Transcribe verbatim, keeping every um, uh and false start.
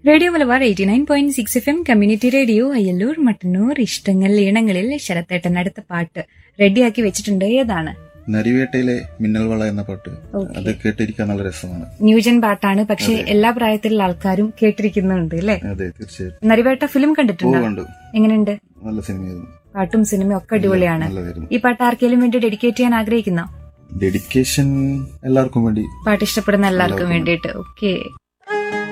Radio Malabar eighty nine point six F M community radio Ayyallur Mattannur ഇഷ്ടങ്ങൾ ഈണങ്ങളിൽ ശരത്തേട്ടൻ അടുത്ത പാട്ട് റെഡിയാക്കി വെച്ചിട്ടുണ്ട്. ഏതാണ്? നരിവേട്ടയിലെ മിന്നൽ വള എന്ന പാട്ട്. അത് കേട്ടിരിക്കാൻ നല്ല രസമാണ്. ന്യൂജൻ പാട്ടാണ്, പക്ഷെ എല്ലാ പ്രായത്തിലുള്ള ആൾക്കാരും കേട്ടിരിക്കുന്നുണ്ട് അല്ലേ? അതെ, തീർച്ചയായിട്ടും. നരിവേട്ട ഫിലിം കണ്ടിട്ടുണ്ടോ? കണ്ടു. എങ്ങനെയുണ്ട്? നല്ല സിനിമയായിരുന്നു. പാട്ടും സിനിമയും ഒക്കെ അടിപൊളിയാണ്. ഈ പാട്ട് ആർക്കെങ്കിലും വേണ്ടി ഡെഡിക്കേറ്റ് ചെയ്യാൻ ആഗ്രഹിക്കുന്നോ? ഡെഡിക്കേഷൻ എല്ലാവർക്കും വേണ്ടി, പാട്ട് ഇഷ്ടപ്പെടുന്ന എല്ലാവർക്കും വേണ്ടിയിട്ട്. ഓക്കെ.